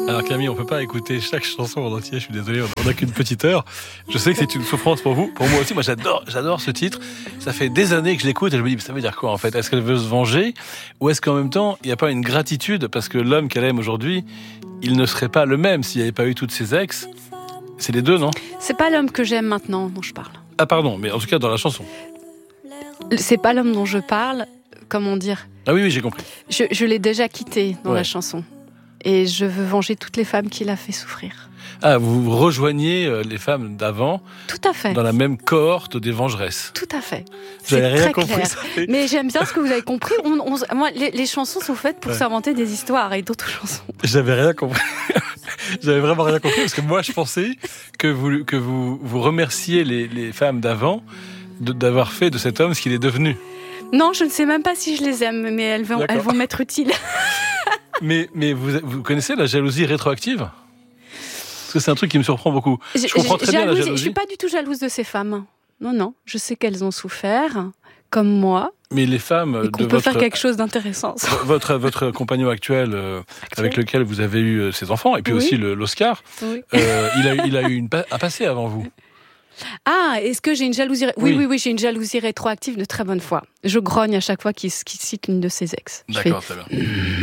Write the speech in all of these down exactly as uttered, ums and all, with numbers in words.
Alors Camille, on peut pas écouter chaque chanson en entier, je suis désolé, on n'a qu'une petite heure. Je sais que c'est une souffrance pour vous, pour moi aussi. Moi j'adore, j'adore ce titre. Ça fait des années que je l'écoute et je me dis, ça veut dire quoi en fait? Est-ce qu'elle veut se venger? Ou est-ce qu'en même temps, il n'y a pas une gratitude parce que l'homme qu'elle aime aujourd'hui, il ne serait pas le même s'il n'y avait pas eu toutes ses ex? C'est les deux, non? C'est pas l'homme que j'aime maintenant dont je parle. Ah pardon, mais en tout cas dans la chanson. C'est pas l'homme dont je parle, comment dire? Ah oui, oui, j'ai compris. Je, je l'ai déjà quitté dans Ouais. la chanson. Et je veux venger toutes les femmes qu'il a fait souffrir. Ah, vous rejoignez euh, les femmes d'avant Tout à fait. dans la même cohorte des vengeresses. Tout à fait. J'avais C'est rien très compris. clair. Ça fait- Mais j'aime bien ce que vous avez compris. On, on- moi, les, les chansons sont faites pour Ouais. s'inventer des histoires et d'autres chansons. J'avais rien compris. J'avais vraiment rien compris parce que moi je pensais que vous, que vous, vous remerciez les, les femmes d'avant de- d'avoir fait de cet homme ce qu'il est devenu. Non, je ne sais même pas si je les aime, mais elles vont, D'accord. elles vont m'être utiles. Mais, mais vous, vous connaissez la jalousie rétroactive? Parce que c'est un truc qui me surprend beaucoup. Je J- comprends très bien la jalouse- Je jalousie. suis pas du tout jalouse de ces femmes. Non, non. Je sais qu'elles ont souffert, comme moi, Mais les femmes et de qu'on peut votre, faire quelque chose d'intéressant. votre, votre compagnon actuel, euh, Actuel. avec lequel vous avez eu euh, ses enfants, et puis Oui. aussi le- l'Oscar, Oui. euh, il, a, il a eu une, pa- un passé avant vous. Ah, est-ce que j'ai une jalousie ré- Oui, Oui. oui, oui, j'ai une jalousie rétroactive de très bonne foi. Je grogne à chaque fois qu'il qu'il cite une de ses ex. Je D'accord, très bien.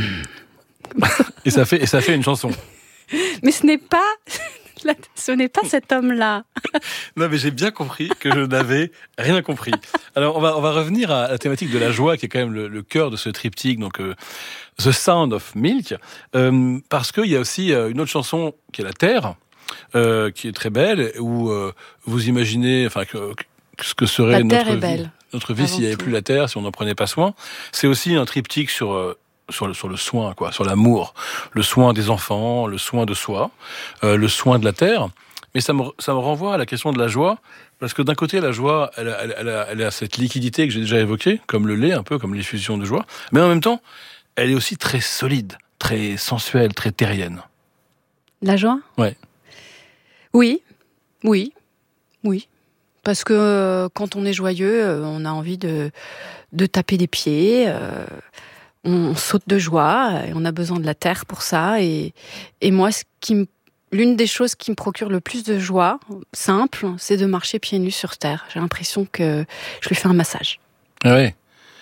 et, ça fait, et ça fait une chanson. fais, mais ce n'est pas, ce n'est pas cet homme-là. Non, mais j'ai bien compris que je n'avais rien compris. Alors, on va, on va revenir à la thématique de la joie, qui est quand même le, le cœur de ce triptyque, donc euh, The Sound of Milk, euh, parce qu'il y a aussi euh, une autre chanson qui est La Terre, euh, qui est très belle, où euh, vous imaginez, enfin, que, que ce que serait La terre notre est vie, belle. notre vie Avant s'il n'y avait tout. plus la Terre, si on n'en prenait pas soin. C'est aussi un triptyque sur euh, sur le, sur le soin, quoi, sur l'amour, le soin des enfants, le soin de soi, euh, le soin de la terre. Mais ça me, ça me renvoie à la question de la joie, parce que d'un côté, la joie, elle a, elle, elle a, elle a cette liquidité que j'ai déjà évoquée, comme le lait, un peu comme l'effusion de joie, mais en même temps, elle est aussi très solide, très sensuelle, très terrienne. La joie? Ouais. Oui, oui, oui. Parce que euh, quand on est joyeux, euh, on a envie de, de taper des pieds, euh, on saute de joie, et on a besoin de la terre pour ça. Et, et moi, ce qui me, l'une des choses qui me procure le plus de joie, simple, c'est de marcher pieds nus sur terre. J'ai l'impression que je lui fais un massage. Ah ouais.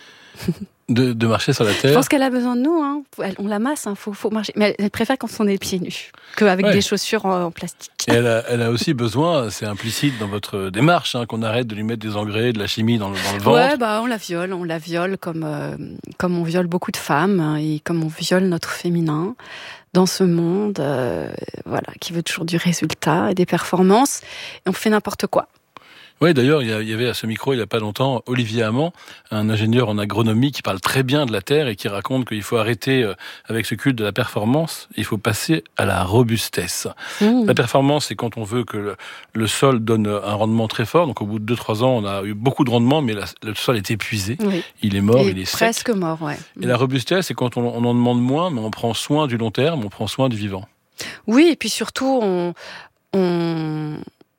De, de marcher sur la Je terre. pense qu'elle a besoin de nous, hein. Elle- on la masse, hein. faut, faut marcher. Mais elle, elle préfère quand on est pieds nus qu'avec Ouais. des chaussures en, en plastique. Et elle a, elle a aussi besoin, c'est implicite dans votre démarche, hein, qu'on arrête de lui mettre des engrais, de la chimie dans le, dans le ventre. Ouais, bah on la viole, on la viole comme euh, comme on viole beaucoup de femmes, hein, et comme on viole notre féminin dans ce monde, euh, voilà, qui veut toujours du résultat et des performances, et on fait n'importe quoi. Oui, d'ailleurs, il y a- il y avait à ce micro, il n'y a pas longtemps, Olivier Hamon, un ingénieur en agronomie qui parle très bien de la terre et qui raconte qu'il faut arrêter euh, avec ce culte de la performance, il faut passer à la robustesse. Mmh. La performance, c'est quand on veut que le, le sol donne un rendement très fort, donc au bout de deux trois ans, on a eu beaucoup de rendement, mais la- le sol est épuisé, Oui. il est mort, Et il est sec. presque mort, ouais. Et la robustesse, c'est quand on, on en demande moins, mais on prend soin du long terme, on prend soin du vivant. Oui, et puis surtout, on, on,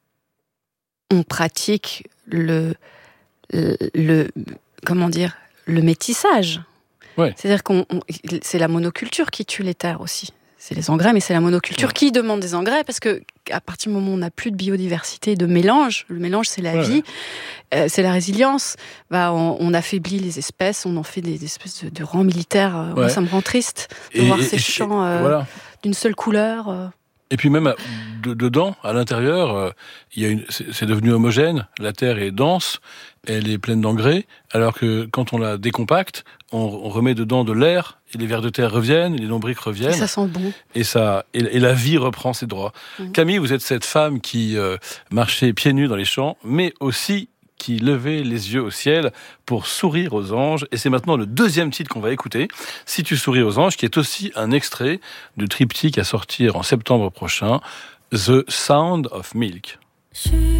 on pratique le, le, le- comment dire, le métissage. Ouais. C'est-à-dire qu'on, on- c'est la monoculture qui tue les terres aussi. C'est les engrais, mais c'est la monoculture Ouais. qui demande des engrais, parce que à partir du moment où on n'a plus de biodiversité, de mélange, le mélange c'est la Ouais, vie, euh, c'est la résilience. Bah, on, on affaiblit les espèces, on en fait des, des espèces de, de rangs militaires. Euh, Moi, Ouais. ça me rend triste de Et- voir et- ces et- champs euh, Voilà. d'une seule couleur. euh. Et puis même à- de- dedans, à l'intérieur, euh, il y a une, c'est, c'est devenu homogène. La terre est dense, elle est pleine d'engrais, alors que quand on la décompacte, on, on remet dedans de l'air, et les vers de terre reviennent, les lombrics Et reviennent, ça sent bon. et ça, et, et la vie reprend ses droits. Mhm. Camille, vous êtes cette femme qui euh, marchait pieds nus dans les champs, mais aussi qui levait les yeux au ciel pour sourire aux anges. Et c'est maintenant le deuxième titre qu'on va écouter, Si tu souris aux anges, qui est aussi un extrait du triptyque à sortir en septembre prochain, The Sound of Milk.